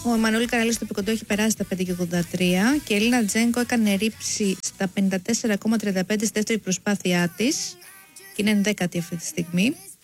Ο Εμμανουέλ Καράλης στο πικοντό έχει περάσει τα 5,83 και η Ελίνα Τζένκο έκανε ρήψη στα 54,35 στη δεύτερη προσπάθειά της και είναι 10η αυτή τη στιγμή.